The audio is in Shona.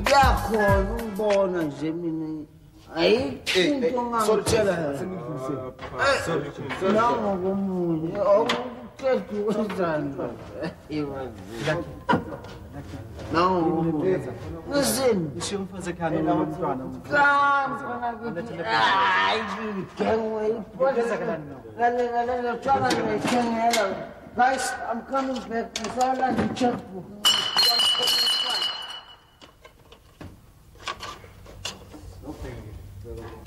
yakhona ungibona nje mina ayikho ngangitshela nango komunye awuqedi wenzani nango listen Ishiyo mfazi ekhaya nomntwana. Guys, I'm coming back. I saw like a checkbook.